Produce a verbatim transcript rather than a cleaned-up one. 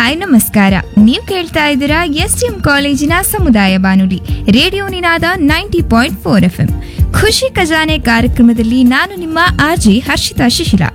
Hi ನಮಸ್ಕಾರ. ನೀವು ಕೇಳ್ತಾ ಇದ್ದೀರಾ ಎಸ್ ಟಿ ಎಂ ಕಾಲೇಜಿನ ಸಮುದಾಯ ಬಾನುಲಿ ರೇಡಿಯೋ ನಿನಾದ ninety point four F M. ಖುಷಿ ಖಜಾನೆ ಕಾರ್ಯಕ್ರಮದಲ್ಲಿ ನಾನು ನಿಮ್ಮ ಆರ್ಜಿ ಹರ್ಷಿತಾ ಶಿಶಿಲ.